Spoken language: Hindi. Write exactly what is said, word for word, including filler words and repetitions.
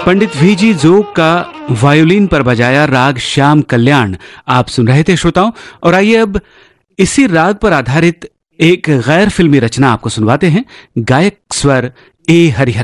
पंडित वीजी जोग का वायोलिन पर बजाया राग श्याम कल्याण आप सुन रहे थे श्रोताओं। और आइए अब इसी राग पर आधारित एक गैर फिल्मी रचना आपको सुनवाते हैं। गायक स्वर ए हरिहरन।